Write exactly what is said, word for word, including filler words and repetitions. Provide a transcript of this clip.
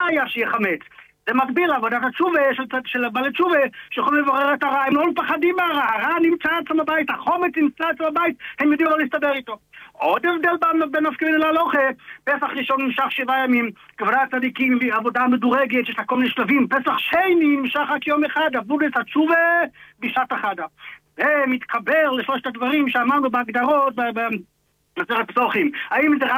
היה שיהיה חמץ. זה מקביל לעבודת התשובה של, של בעלי תשובה שיכולים לברר את הרע. הם לא מפחדים מהרע, הרע נמצא אצלם בבית, החומץ נמצא אצלם בבית, הם יודעים לא להסתדר איתו. עוד הבדל בין, בין נפקא מינה להלכה, פסח ראשון נמשך שבעה ימים, קבלת הצדיקים ועבודה מדורגת, יש לה כל מיני שלבים. פסח שני נמשך רק יום אחד, עבודת התשובה בשעת אחדה. זה מתקבר לשלושת הדברים שאמרנו בהגדרות, בסרט פסוחים. האם זה